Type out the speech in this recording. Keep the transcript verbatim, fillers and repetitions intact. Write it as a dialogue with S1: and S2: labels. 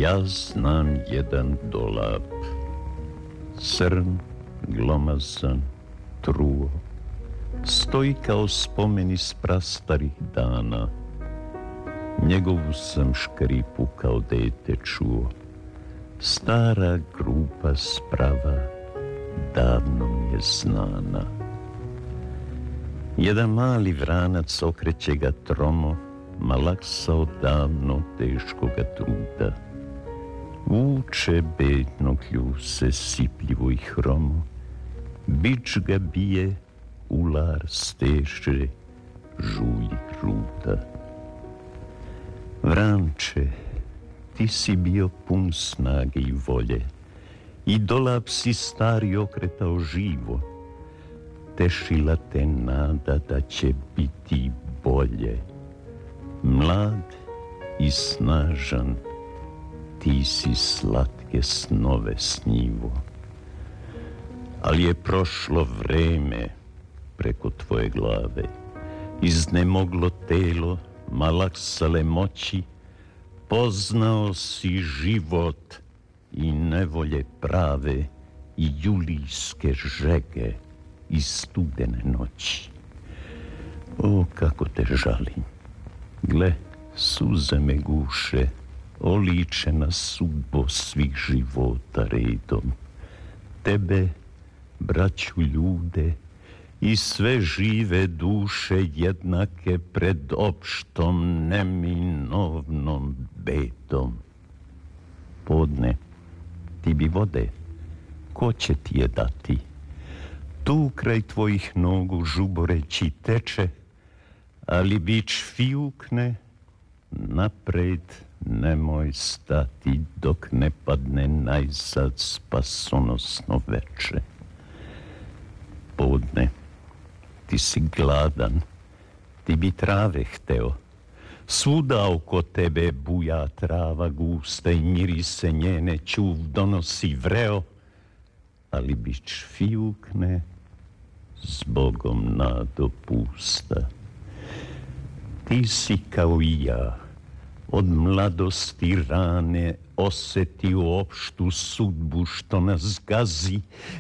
S1: Ja znam jedan dolap, crn, glomazan, truo, stoji kao spomen iz prastarih dana. Njegovu sam škripu kao dete čuo. Stara grupa sprava davno mi je znana. Jedan mali vranac okreće ga tromo, malaksao davno teškoga truda. Vuče bedno kljuse sipljivo i hromo, bič ga bije, ular steže, žulji ruda. Vranče, ti si bio pun snage i volje, i dolap si stari okretao živo. Tešila te nada da će biti bolje. Mlad i snažan, ti si slatke snove snjivo. Ali je prošlo vreme preko tvoje glave, iznemoglo telo, malaksale moći, poznao si život i nevolje prave i julijske žege i studene noći. O, kako te žalim! Gle, suze me guše, oličena sudbo svih života redom. Tebe, braću ljude, i sve žive duše jednake pred opštom neminovnom bedom. Podne, ti bi vode, ko će ti je dati? Tu kraj tvojih nogu žuboreći teče, ali bič fijukne, napred nemoj stati dok ne padne najzad spasonosno veče. Podne, ti si gladan, ti bi trave hteo. Svuda oko tebe buja trava gusta i mirise njene čuv donosi vreo, ali bič fijukne, zbogom nado pusta. Ti si kao i ja, od mladosti rane osetio opštu sudbu što nas gazi